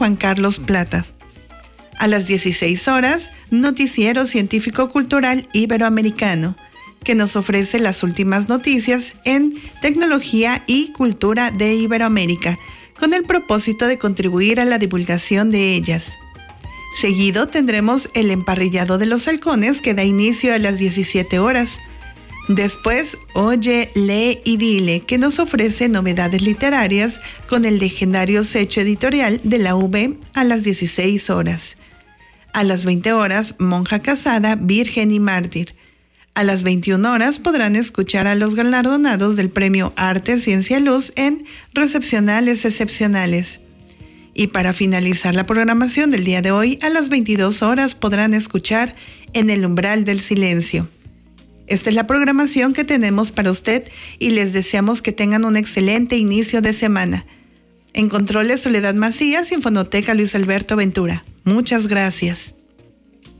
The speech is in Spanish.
Juan Carlos Plata. A las 16 horas, Noticiero Científico-Cultural Iberoamericano, que nos ofrece las últimas noticias en tecnología y cultura de Iberoamérica, con el propósito de contribuir a la divulgación de ellas. Seguido tendremos el emparrillado de los halcones, que da inicio a las 17 horas. Después, Oye, lee y dile, que nos ofrece novedades literarias con el legendario sello editorial de la UB a las 16 horas. A las 20 horas, Monja Casada, Virgen y Mártir. A las 21 horas podrán escuchar a los galardonados del Premio Arte, Ciencia y Luz en Recepcionales Excepcionales. Y para finalizar la programación del día de hoy, a las 22 horas podrán escuchar En el Umbral del Silencio. Esta es la programación que tenemos para usted y les deseamos que tengan un excelente inicio de semana. En controles, Soledad Macías y en Fonoteca, Luis Alberto Ventura. Muchas gracias.